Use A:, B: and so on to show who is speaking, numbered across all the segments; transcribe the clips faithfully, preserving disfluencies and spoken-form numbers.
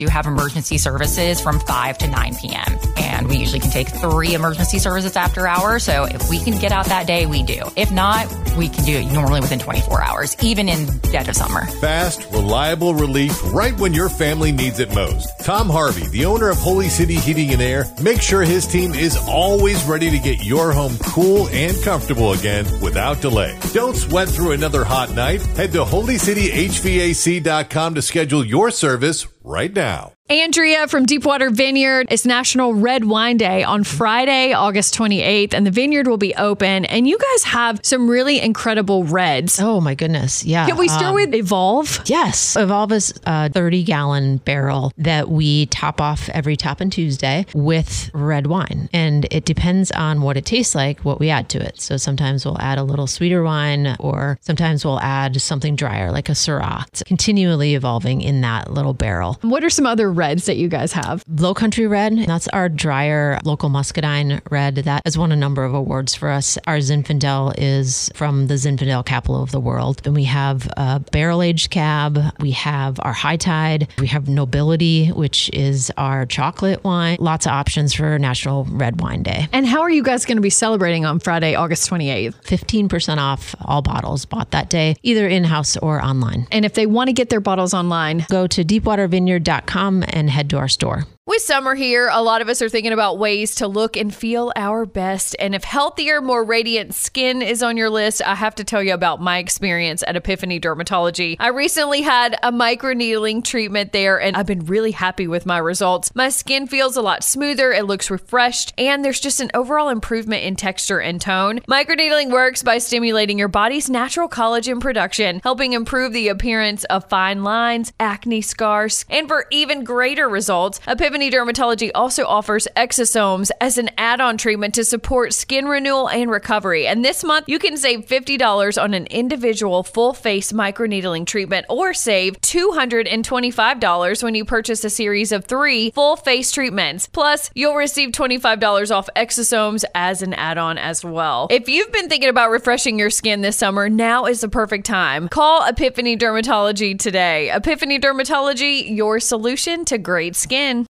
A: You have emergency services from five to nine p.m. And we usually can take three emergency services after hours. So if we can get out that day, we do. If not, we can do it normally within twenty-four hours, even in dead of summer.
B: Fast, reliable relief right when your family needs it most. Tom Harvey, the owner of Holy City Heating and Air, makes sure his team is always ready to get your home cool and comfortable again without delay. Don't sweat through another hot night. Head to holy city h v a c dot com to schedule your service right now.
C: Andrea from Deepwater Vineyard. It's National Red Wine Day on Friday, August twenty-eighth, and the vineyard will be open. And you guys have some really incredible reds.
D: Oh, my goodness. Yeah.
C: Can we start um, with Evolve?
D: Yes. Evolve is a thirty-gallon barrel that we top off every Toppin' Tuesday with red wine. And it depends on what it tastes like, what we add to it. So sometimes we'll add a little sweeter wine, or sometimes we'll add something drier, like a Syrah. It's continually evolving in that little barrel.
C: What are some other reds that you guys have?
D: Low Country Red, that's our drier local muscadine red. That has won a number of awards for us. Our Zinfandel is from the Zinfandel capital of the world. Then we have a barrel-aged cab. We have our High Tide. We have Nobility, which is our chocolate wine. Lots of options for National Red Wine Day.
C: And how are you guys going to be celebrating on Friday, August twenty-eighth?
D: fifteen percent off all bottles bought that day, either in-house or online.
C: And if they want to get their bottles online,
D: go to deepwater vineyard dot com and head to our store.
C: With summer here, a lot of us are thinking about ways to look and feel our best. And if healthier, more radiant skin is on your list, I have to tell you about my experience at Epiphany Dermatology. I recently had a microneedling treatment there, and I've been really happy with my results. My skin feels a lot smoother, it looks refreshed, and there's just an overall improvement in texture and tone. Microneedling works by stimulating your body's natural collagen production, helping improve the appearance of fine lines, acne scars, and for even greater results, Epiphany Dermatology also offers exosomes as an add-on treatment to support skin renewal and recovery. And this month, you can save fifty dollars on an individual full-face microneedling treatment, or save two hundred twenty-five dollars when you purchase a series of three full-face treatments. Plus, you'll receive twenty-five dollars off exosomes as an add-on as well. If you've been thinking about refreshing your skin this summer, now is the perfect time. Call Epiphany Dermatology today. Epiphany Dermatology, your solution to great skin.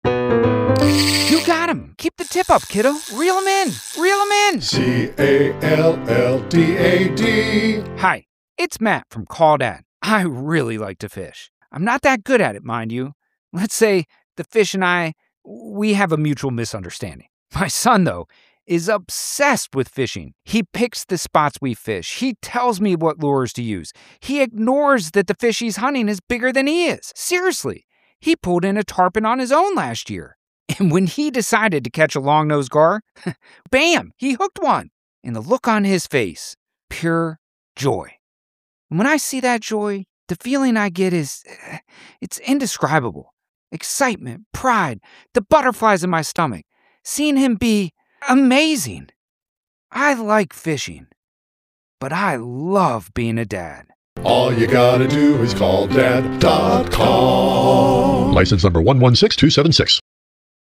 E: You got him. Keep the tip up, kiddo. Reel him in. Reel him in.
F: C A L L D A D.
E: Hi, it's Matt from Call Dad. I really like to fish. I'm not that good at it, mind you. Let's say the fish and I, we have a mutual misunderstanding. My son, though, is obsessed with fishing. He picks the spots we fish. He tells me what lures to use. He ignores that the fish he's hunting is bigger than he is. Seriously. He pulled in a tarpon on his own last year. And when he decided to catch a long-nosed gar, bam, he hooked one. And the look on his face, pure joy. And when I see that joy, the feeling I get is, it's indescribable. Excitement, pride, the butterflies in my stomach. Seeing him be amazing. I like fishing, but I love being a dad.
F: All you gotta do is call dad dot com.
G: License number one one six two seven six.